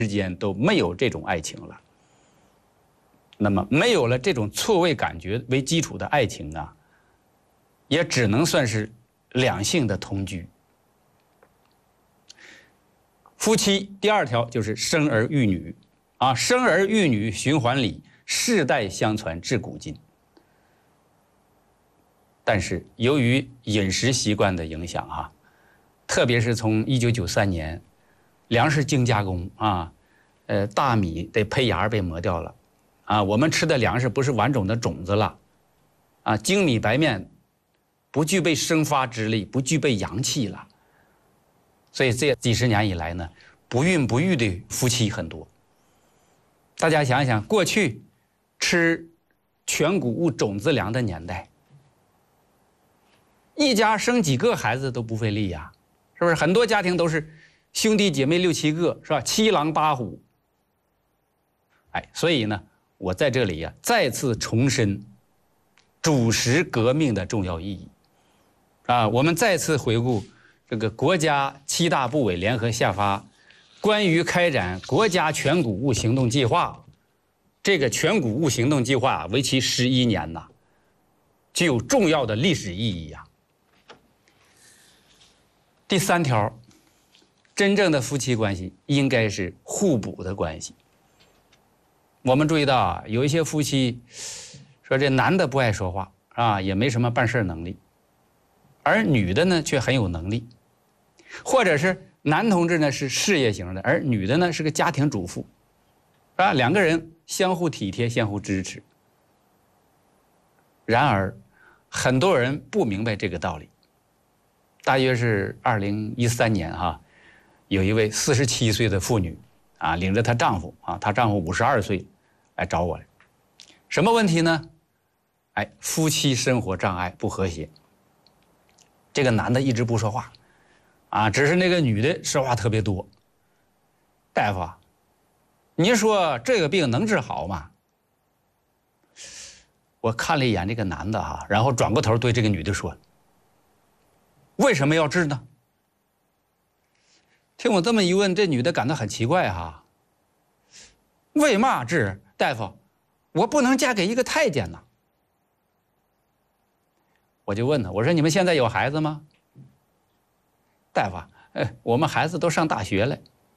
之间都没有这种爱情了。那么没有了这种错位感觉为基础的爱情啊，也只能算是两性的同居。夫妻第二条就是生儿育女啊，生儿育女循环里，世代相传至古今。但是由于饮食习惯的影响啊，特别是从1993年，粮食精加工啊，大米的胚芽被磨掉了啊，我们吃的粮食不是完整的种子了啊，精米白面不具备生发之力，不具备阳气了。所以这几十年以来呢，不孕不育的夫妻很多。大家想一想，过去吃全谷物种子粮的年代，一家生几个孩子都不费力呀，是不是？很多家庭都是兄弟姐妹6、7个，是吧？7狼8虎。所以呢，我在这里呀，再次重申主食革命的重要意义啊！我们再次回顾这个国家7大部委联合下发关于开展国家全谷物行动计划，这个全谷物行动计划为期11年呐，具有重要的历史意义呀。第3条，真正的夫妻关系应该是互补的关系。我们注意到啊，有一些夫妻说这男的不爱说话啊，也没什么办事能力，而女的呢却很有能力，或者是男同志呢是事业型的，而女的呢是个家庭主妇，啊，两个人相互体贴，相互支持。然而，很多人不明白这个道理。大约是2013年哈，有一位47岁的妇女啊，领着她丈夫啊，她丈夫52岁，来找我来。什么问题呢？夫妻生活障碍不和谐。这个男的一直不说话，啊，只是那个女的说话特别多。大夫，您说这个病能治好吗？我看了一眼这个男的哈，然后转过头对这个女的说：“为什么要治呢？”听我这么一问，这女的感到很奇怪哈。为嘛治？大夫，我不能嫁给一个太监呐。我就问他，我说你们现在有孩子吗？大夫，我们孩子都上大学了。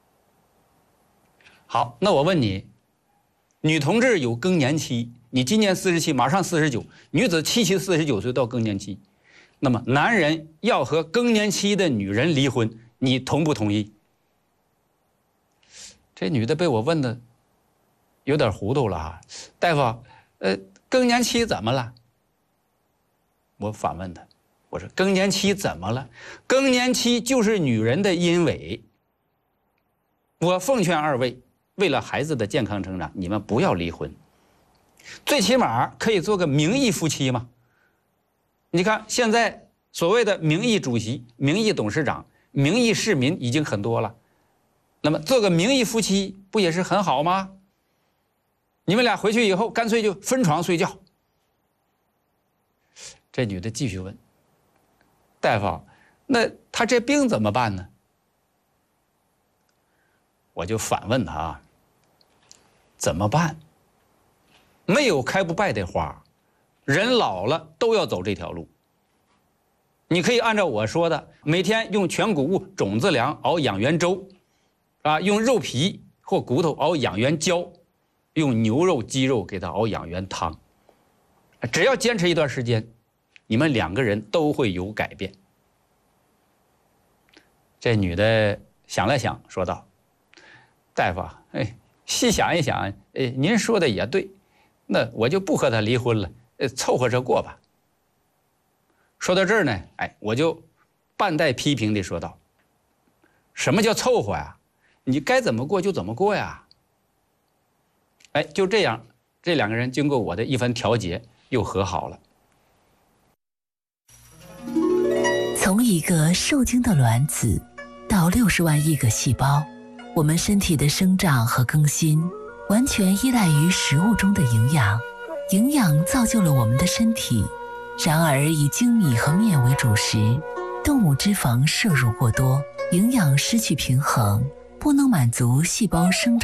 好，那我问你，女同志有更年期，你今年47，马上49，女子77、49岁到更年期，那么男人要和更年期的女人离婚，你同不同意？这女的被我问的有点糊涂了啊。大夫，更年期怎么了？我反问他，我说更年期怎么了？更年期就是女人的阴痿。我奉劝二位，为了孩子的健康成长，你们不要离婚，最起码可以做个名义夫妻嘛。你看现在所谓的名义主席、名义董事长、名义市民已经很多了，那么做个名义夫妻不也是很好吗？你们俩回去以后干脆就分床睡觉。这女的继续问，大夫，那她这病怎么办呢？我就反问她啊，怎么办？没有开不败的花，人老了都要走这条路。你可以按照我说的，每天用全谷物种子粮熬养元粥，啊，用肉皮或骨头熬养元胶，用牛肉、鸡肉给它熬养元汤。只要坚持一段时间，你们两个人都会有改变。这女的想了想，说道：“大夫，细想一想，您说的也对，那我就不和他离婚了，凑合着过吧。”说到这儿呢，我就半带批评地说道：“什么叫凑合呀？你该怎么过就怎么过呀。”就这样，这两个人经过我的一番调节，又和好了。 从一个受精的卵子到60万亿个细胞，我们身体的生长和更新完全依赖于食物中的营养。营养造就了我们的身体，然而以精米和面为主食，动物脂肪摄入过多，营养失去平衡， 不能满足细胞生长